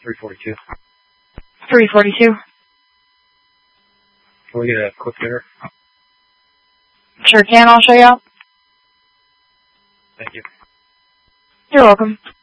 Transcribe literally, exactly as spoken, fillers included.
three forty-two. three forty-two. Can we get a quick fitter? Sure can. I'll show you out. Thank you. You're welcome.